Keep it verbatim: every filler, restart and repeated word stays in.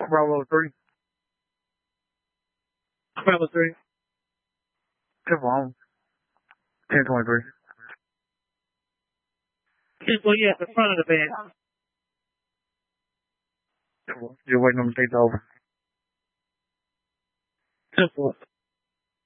Bravo three. Bravo three. Come on. ten twenty-three. Well, yeah, the front of the van. You're waiting on the take over. Simple.